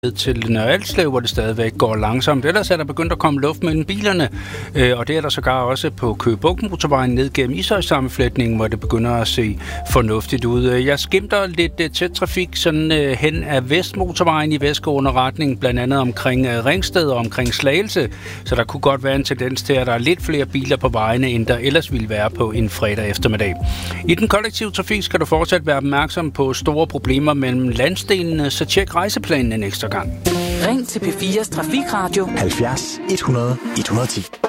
til Nørre Alslev, hvor det stadigvæk går langsomt. Ellers er der begyndt at komme luft mellem bilerne, og det er der sågar også på Køge Bugt Motorvejen ned gennem Ishøj-sammenfletningen, hvor det begynder at se fornuftigt ud. Jeg skimter lidt tæt trafik sådan hen af Vestmotorvejen i vestgående retning, blandt andet omkring Ringsted og omkring Slagelse, så der kunne godt være en tendens til, at der er lidt flere biler på vejene, end der ellers ville være på en fredag eftermiddag. I den kollektive trafik skal du fortsat være opmærksom på store problemer mellem landsdelene, så tjek rejseplanen en ekstra gang. Ring til P4's Trafikradio 70 100 110.